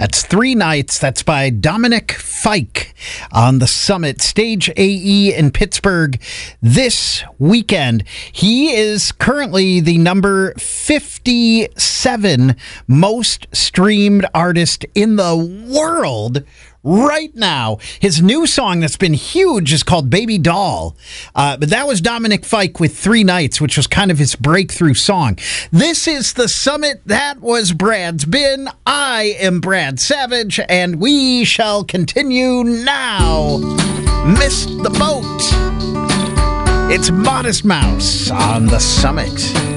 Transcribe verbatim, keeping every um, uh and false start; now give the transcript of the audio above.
That's Three Nights. That's by Dominic Fike on the Summit, Stage A E in Pittsburgh this weekend. He is currently the number fifty-seven most streamed artist in the world right now. His new song that's been huge is called Baby Doll. Uh, but that was Dominic Fike with Three Nights, which was kind of his breakthrough song. This is the Summit. That was Brad's Bin. I am Brad Savage, and we shall continue now. Missed the boat. It's Modest Mouse on the Summit.